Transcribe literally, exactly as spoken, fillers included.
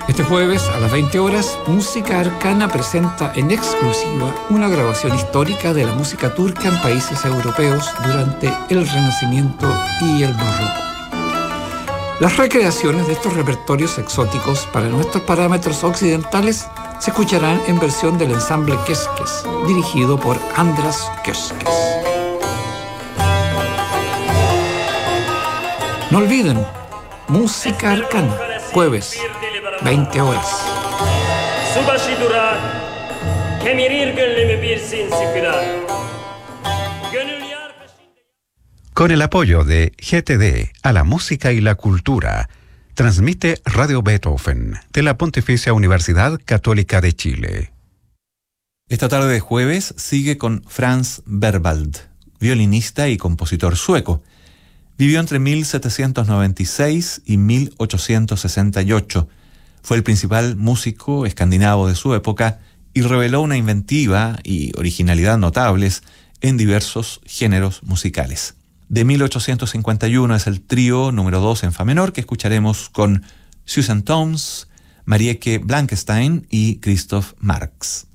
Este jueves a las veinte horas, Música Arcana presenta en exclusiva una grabación histórica de la música turca en países europeos durante el Renacimiento y el Barroco. Las recreaciones de estos repertorios exóticos para nuestros parámetros occidentales se escucharán en versión del ensamble Keskes, dirigido por Andras Keskes. No olviden, Música Arcana, jueves, veinte horas. Con el apoyo de G T D a la música y la cultura, transmite Radio Beethoven de la Pontificia Universidad Católica de Chile. Esta tarde de jueves sigue con Franz Berwald, violinista y compositor sueco. Vivió entre mil setecientos noventa y seis y mil ochocientos sesenta y ocho. Fue el principal músico escandinavo de su época y reveló una inventiva y originalidad notables en diversos géneros musicales. De mil ochocientos cincuenta y uno es el trío número dos en fa menor que escucharemos con Susan Toms, Marieke Blankestein y Christoph Marx.